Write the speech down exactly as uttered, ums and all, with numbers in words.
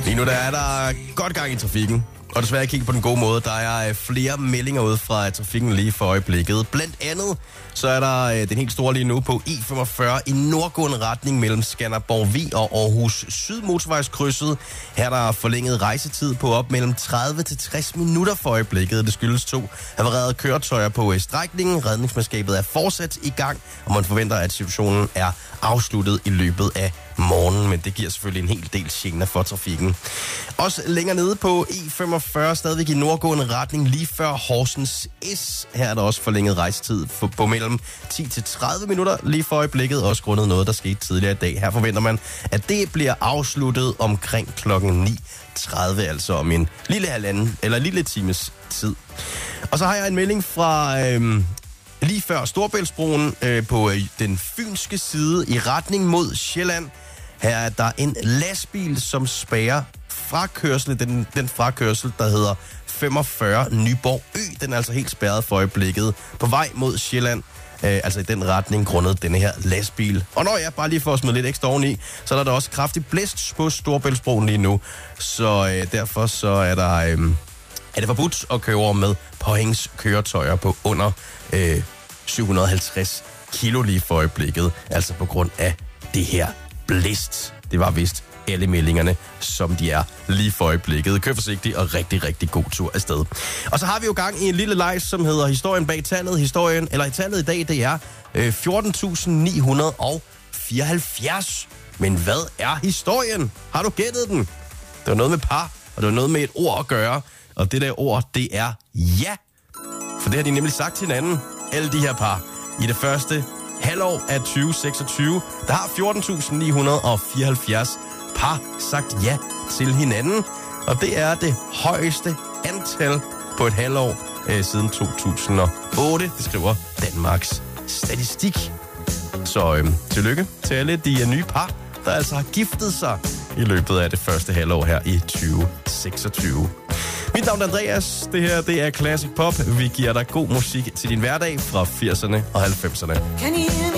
Lige nu der er der godt gang i trafikken. Og desværre kigge på den gode måde. Der er flere meldinger ud fra trafikken lige for øjeblikket. Blandt andet så er der den helt store lige nu på E femogfyrre i nordgående retning mellem Skanderborg-Vig og Aarhus Syd-motorvejskrydset. Her er der forlænget rejsetid på op mellem tredive til tres minutter for øjeblikket. Det skyldes to havarerede køretøjer på strækningen. Redningsmandskabet er fortsat i gang, og man forventer, at situationen er afsluttet i løbet af morgen, men det giver selvfølgelig en hel del gener for trafikken. Også længere nede på E femogfyrre, stadigvæk i nordgående retning, lige før Horsens S. Her er der også forlænget rejsetid på mellem ti til tredive minutter lige for øjeblikket, også grundet noget, der skete tidligere i dag. Her forventer man, at det bliver afsluttet omkring klokken ni tredive, altså om en lille halvanden eller en lille times tid. Og så har jeg en melding fra øhm, lige før Storebæltsbroen øh, på øh, den fynske side i retning mod Sjælland. Her er der en lastbil, som spærrer frakørsel, den, den frakørsel, der hedder femogfyrre Nyborg Ø. Den er altså helt spærret for øjeblikket på vej mod Sjælland. Øh, altså i den retning grundet denne her lastbil. Og når jeg bare lige får smidt lidt ekstra oveni, så er der også kraftig blæst på Storebæltsbroen lige nu. Så øh, derfor så er der øh, er det forbudt at køre over med påhængskøretøjer på under øh, syv hundrede og halvtreds kilo lige for øjeblikket. Altså på grund af det her blæst. Det var vist alle meldingerne, som de er lige for øjeblikket. Kør forsigtigt og rigtig, rigtig god tur afsted. Og så har vi jo gang i en lille leg, som hedder Historien bag tallet. Historien, eller tallet i dag, det er øh, fjorten tusind ni hundrede og fireoghalvfjerds. Men hvad er historien? Har du gættet den? Det var noget med par, og det var noget med et ord at gøre. Og det der ord, det er ja. For det har de nemlig sagt til hinanden, alle de her par. I det første halvår af tyve seksogtyve, der har fjorten tusind ni hundrede og fireoghalvfjerds par sagt ja til hinanden. Og det er det højeste antal på et halvår øh, siden to tusind og otte. Det skriver Danmarks Statistik. Så øh, tillykke til alle de nye par, der altså har giftet sig i løbet af det første halvår her i tyve seksogtyve. Mit navn er Andreas. Det her, det er Classic Pop. Vi giver dig god musik til din hverdag fra firserne og halvfemserne.